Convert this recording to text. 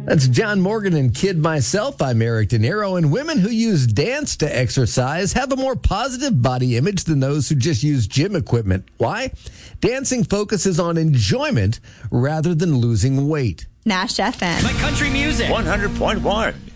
That's John Morgan and Kid Myself. I'm Eric De Niro, and women who use dance to exercise have a more positive body image than those who just use gym equipment. Why? Dancing focuses on enjoyment rather than losing weight. Nash FM. My country music. 100.1.